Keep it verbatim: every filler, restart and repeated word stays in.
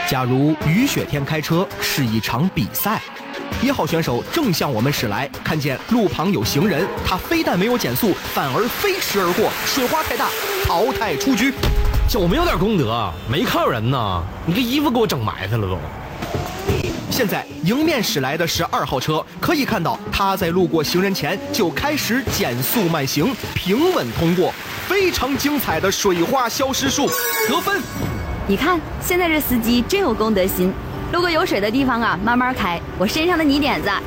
假如雨雪天开车是一场比赛，一号选手正向我们驶来，看见路旁有行人，他非但没有减速，反而飞驰而过，水花太大，淘汰出局。 我们有点功德，没看到人呢，你这衣服给我整埋汰了都。 现在迎面驶来的是二号车，可以看到他在路过行人前就开始减速慢行，平稳通过，非常精彩的水花消失术，得分。 你看，现在这司机真有公德心，路过有水的地方啊，慢慢开，我身上的泥点子